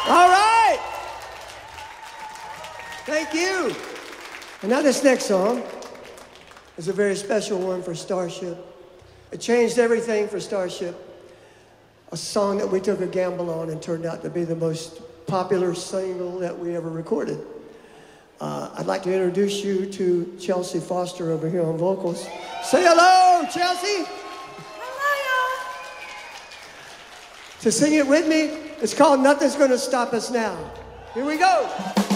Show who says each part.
Speaker 1: All right. Thank you. And now this next song is a very special one for Starship. It changed everything for Starship. A song that we took a gamble on and turned out to be the most popular single that we ever recorded. I'd like to introduce you to Chelsea Foster over here on vocals. Say hello, Chelsea.
Speaker 2: Hello, y'all.
Speaker 1: To sing it with me, it's called Nothing's Gonna Stop Us Now. Here we go.